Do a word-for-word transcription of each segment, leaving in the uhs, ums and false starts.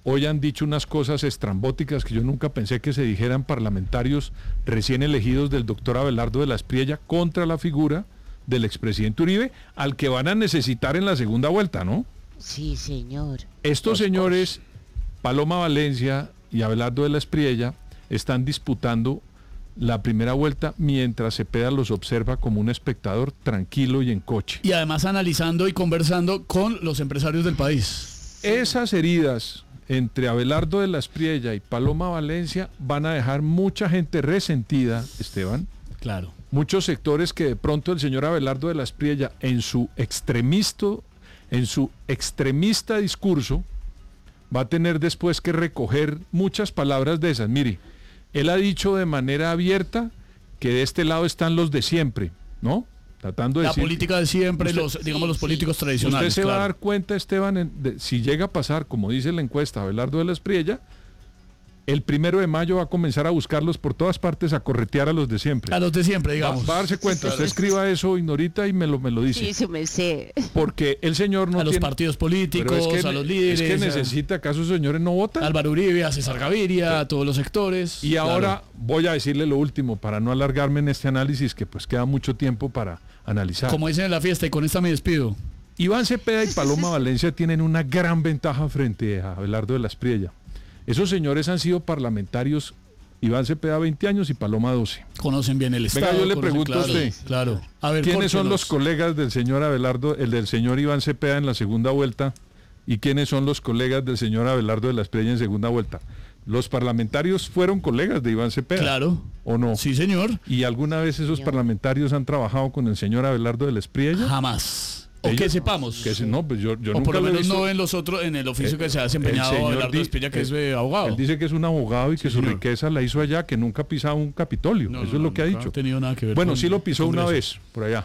hoy han dicho unas cosas estrambóticas que yo nunca pensé que se dijeran parlamentarios recién elegidos del doctor Abelardo de la Espriella contra la figura del expresidente Uribe, al que van a necesitar en la segunda vuelta, ¿no? Sí, señor. Estos señores, Paloma Valencia y Abelardo de la Espriella, están disputando la primera vuelta mientras Cepeda los observa como un espectador tranquilo y en coche. Y además analizando y conversando con los empresarios del país. Esas heridas entre Abelardo de la Espriella y Paloma Valencia van a dejar mucha gente resentida, Esteban. Claro. Muchos sectores que de pronto el señor Abelardo de la Espriella en su extremista, en su extremista discurso va a tener después que recoger muchas palabras de esas. Mire, él ha dicho de manera abierta que de este lado están los de siempre, ¿no? Tratando de la decir, política de siempre, usted, los digamos los políticos sí, tradicionales. Usted se claro. va a dar cuenta, Esteban, en, de, si llega a pasar, como dice la encuesta, Abelardo de la Espriella, el primero de mayo va a comenzar a buscarlos por todas partes, a corretear a los de siempre. A los de siempre, digamos. Va, va a darse cuenta, claro. Usted escriba eso, Ignorita, y me lo, me lo dice. Sí, se me sé. Porque el señor no a los tiene, partidos políticos, es que, a los líderes. Es que necesita, ¿acaso esos señores no votan? Álvaro Uribe, a César Gaviria, a todos los sectores. Y claro. Ahora voy a decirle lo último, para no alargarme en este análisis, que pues queda mucho tiempo para analizar. Como dicen en la fiesta, y con esta me despido. Iván Cepeda y Paloma Valencia tienen una gran ventaja frente a Abelardo de la Espriella. Esos señores han sido parlamentarios, Iván Cepeda veinte años y Paloma doce. Conocen bien el Estado. Venga, yo le conocen, pregunto claro, a usted, claro. A ver, ¿quiénes son córtelos. los colegas del señor Abelardo, el del señor Iván Cepeda en la segunda vuelta, y quiénes son los colegas del señor Abelardo de la Espriella en segunda vuelta? Los parlamentarios fueron colegas de Iván Cepeda. Claro. ¿O no? Sí, señor. ¿Y alguna vez esos parlamentarios han trabajado con el señor Abelardo de la Espriella? Jamás. O Ellos, que sepamos. Que se, no, pues yo, yo o nunca por lo lo he menos visto. no en los otros, en el oficio Eh, que se ha desempeñado Abelardo de la Espriella, que eh, es eh, abogado. Él dice que es un abogado y que Sí, su señor. riqueza la hizo allá, que nunca ha pisado un Capitolio. No, Eso no, es lo no, que ha nunca dicho. ha tenido nada que ver Bueno, con sí lo pisó Congreso. una vez, por allá.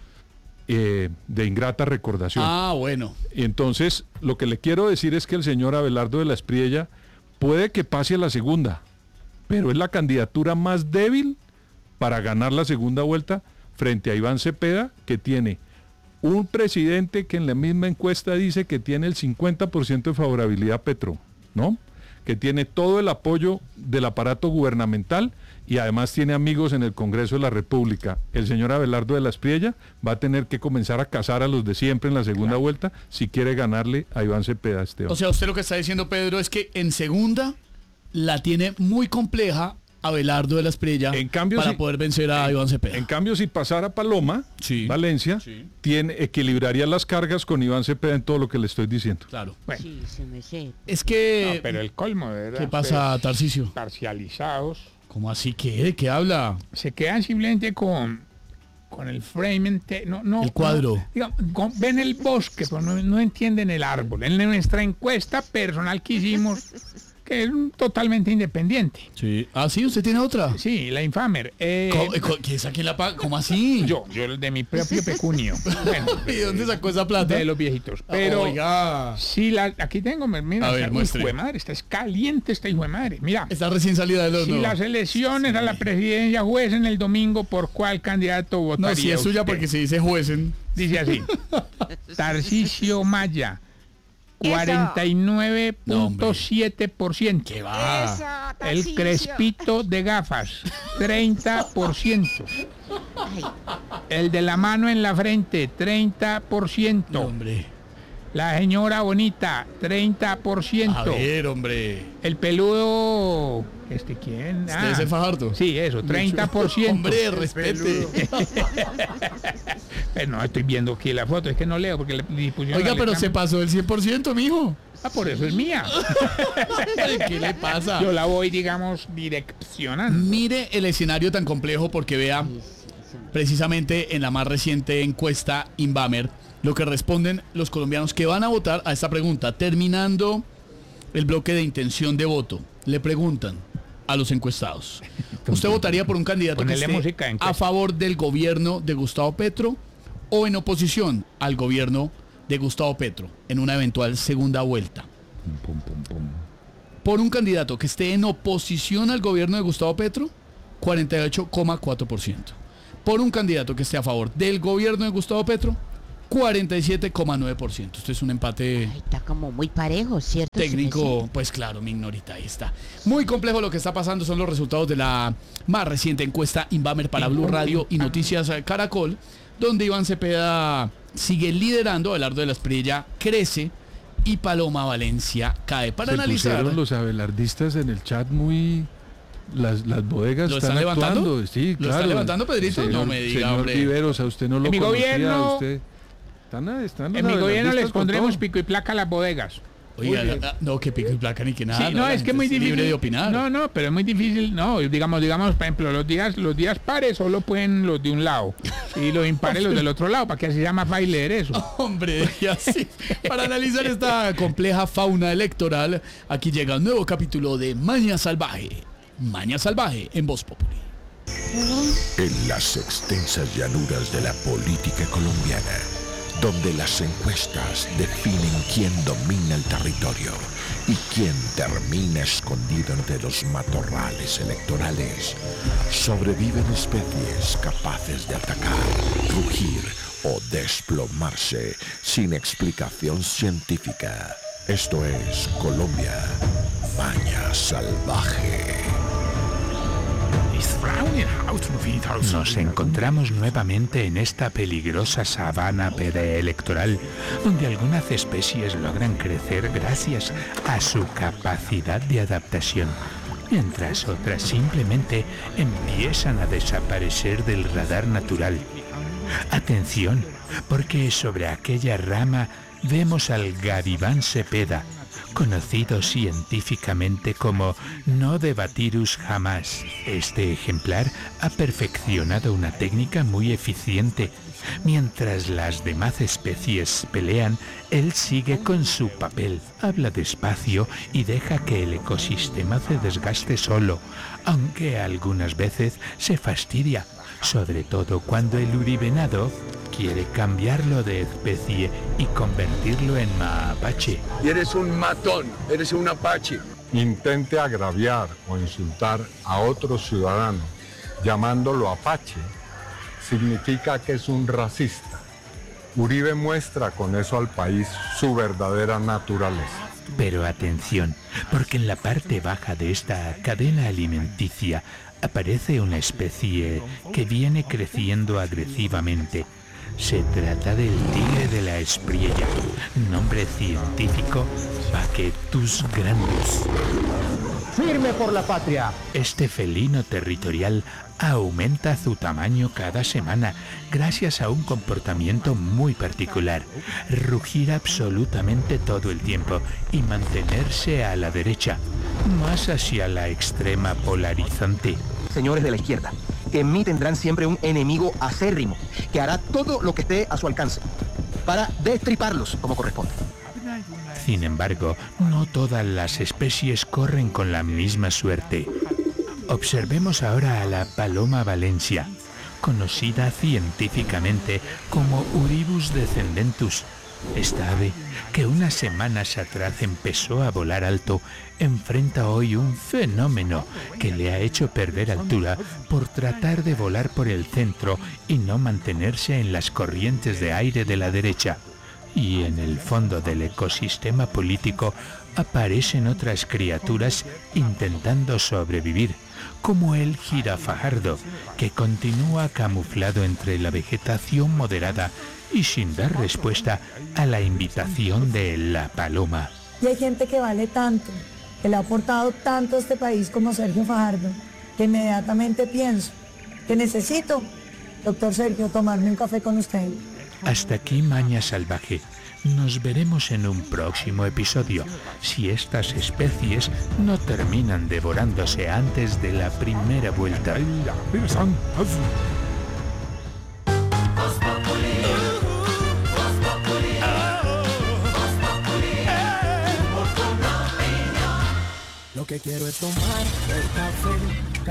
Eh, de ingrata recordación. Ah, bueno. Y entonces, lo que le quiero decir es que el señor Abelardo de la Espriella puede que pase a la segunda, pero es la candidatura más débil para ganar la segunda vuelta frente a Iván Cepeda, que tiene un presidente que en la misma encuesta dice que tiene el cincuenta por ciento de favorabilidad a Petro, ¿no? Que tiene todo el apoyo del aparato gubernamental y además tiene amigos en el Congreso de la República. El señor Abelardo de la Espriella va a tener que comenzar a cazar a los de siempre en la segunda claro. vuelta si quiere ganarle a Iván Cepeda, Esteban. O sea, usted lo que está diciendo, Pedro, es que en segunda la tiene muy compleja Abelardo de la Espriella en cambio, para si, poder vencer a en, Iván Cepeda. En cambio, si pasara Paloma, sí, Valencia, sí. Tiene, equilibraría las cargas con Iván Cepeda en todo lo que le estoy diciendo. Claro. Bueno. Sí, se me sé. Es que... No, pero el colmo, de verdad. ¿Qué pasa, pues, Tarcisio? Parcializados. ¿Cómo así? ¿Qué? ¿De qué habla? Se quedan simplemente con... con el frame, no, no, el cuadro. No, digamos, con, ven el bosque, pero no, no entienden el árbol. En nuestra encuesta personal que hicimos, que es totalmente independiente. Sí. Ah, sí, usted tiene otra. Sí, la Infamer. Eh, ¿Cómo, ¿Quién quién la paga? ¿Cómo así? Yo, yo de mi propio pecunio. Bueno, ¿y de dónde sacó esa plata? De los viejitos. Pero, oiga. Sí, la, aquí tengo, mira, a ver, esta hijo de madre, esta es caliente esta hijo de madre. Mira. Está recién salida del horno. Si las elecciones sí. a la presidencia juecen el domingo, ¿por cuál candidato votaría? No, si es suya porque se dice juecen. Dice así. Tarcisio Maya. cuarenta y nueve punto siete por ciento. ¿Qué va? Eso, el Crespito de gafas, treinta por ciento. Ay. El de la mano en la frente, treinta por ciento. No, hombre. La señora bonita, treinta por ciento. A ver, hombre. El peludo, ¿este quién? ¿Este ah, es el Fajardo? Sí, eso, treinta por ciento. Hombre, respete. Pero no, estoy viendo aquí la foto, es que no leo porque le dispusieron. Oiga, pero se pasó del cien por ciento, mijo. Ah, por eso es mía. ¿Qué le pasa? Yo la voy, digamos, direccionando. Mire el escenario tan complejo porque vea precisamente en la más reciente encuesta Inbamer lo que responden los colombianos que van a votar a esta pregunta. Terminando el bloque de intención de voto, le preguntan a los encuestados: ¿usted votaría por un candidato Ponele que esté a favor del gobierno de Gustavo Petro o en oposición al gobierno de Gustavo Petro en una eventual segunda vuelta? Pum, pum, pum. Por un candidato que esté en oposición al gobierno de Gustavo Petro, cuarenta y ocho coma cuatro por ciento. Por un candidato que esté a favor del gobierno de Gustavo Petro, cuarenta y siete coma nueve por ciento. Esto es un empate Ay, está como muy parejo, ¿cierto? Se me técnico, sé. pues claro, mi ignorita, ahí está. Muy complejo lo que está pasando, son los resultados de la más reciente encuesta Inbamer para Blue Radio y Noticias Caracol, donde Iván Cepeda sigue liderando, Abelardo de la Espriella crece y Paloma Valencia cae. Para Se analizar, pusieron los abelardistas en el chat muy... Las, las bodegas ¿Lo están, están levantando? actuando. Sí, ¿Lo claro. están levantando, Pedrito? Señor- No me diga, señor hombre. Viveros, a usted no lo En mi conocía, gobierno- usted... Están, están En los mi gobierno abelardistas les con pondremos todo. pico y placa a las bodegas. Oiga, Muy bien. la- no, que pico y placa ni que nada. Sí, no, la es que gente es muy difícil. libre de opinar. No, no, pero es muy difícil. No, digamos, digamos, por ejemplo, los días, los días pares solo pueden los de un lado y los impares los del otro lado, para que así sea más fácil leer eso. Hombre, y así, para analizar esta compleja fauna electoral, aquí llega un nuevo capítulo de Maña Salvaje. Maña Salvaje en Voz Populi. En las extensas llanuras de la política colombiana, donde las encuestas definen quién domina el territorio y quién termina escondido entre los matorrales electorales, sobreviven especies capaces de atacar, rugir o desplomarse sin explicación científica. Esto es Colombia, Maña Salvaje. Nos encontramos nuevamente en esta peligrosa sabana preelectoral, donde algunas especies logran crecer gracias a su capacidad de adaptación, mientras otras simplemente empiezan a desaparecer del radar natural. Atención, porque sobre aquella rama vemos al Garibán Cepeda, conocido científicamente como Nodebatirus jamás. Este ejemplar ha perfeccionado una técnica muy eficiente. Mientras las demás especies pelean, él sigue con su papel. Habla despacio y deja que el ecosistema se desgaste solo, aunque algunas veces se fastidia, sobre todo cuando el uribenado quiere cambiarlo de especie y convertirlo en mapache. Y eres un matón, eres un apache. Intente agraviar o insultar a otro ciudadano llamándolo apache, significa que es un racista. Uribe muestra con eso al país su verdadera naturaleza. Pero atención, porque en la parte baja de esta cadena alimenticia aparece una especie que viene creciendo agresivamente. Se trata del tigre de la Espriella, nombre científico Paquetus grandus. Firme por la patria. Este felino territorial aumenta su tamaño cada semana gracias a un comportamiento muy particular: rugir absolutamente todo el tiempo y mantenerse a la derecha, más hacia la extrema polarizante. Señores de la izquierda, en mí tendrán siempre un enemigo acérrimo que hará todo lo que esté a su alcance para destriparlos como corresponde. Sin embargo, no todas las especies corren con la misma suerte. Observemos ahora a la paloma Valencia, conocida científicamente como Uribus descendentus. Esta ave, que unas semanas atrás empezó a volar alto, enfrenta hoy un fenómeno que le ha hecho perder altura por tratar de volar por el centro y no mantenerse en las corrientes de aire de la derecha. Y en el fondo del ecosistema político aparecen otras criaturas intentando sobrevivir, como el jirafajardo, que continúa camuflado entre la vegetación moderada y sin dar respuesta a la invitación de la paloma. Y hay gente que vale tanto, que le ha aportado tanto a este país como Sergio Fajardo, que inmediatamente pienso que necesito, doctor Sergio, tomarme un café con usted. Hasta aquí Maña Salvaje. Nos veremos en un próximo episodio, si estas especies no terminan devorándose antes de la primera vuelta. Lo que quiero es tomar el café.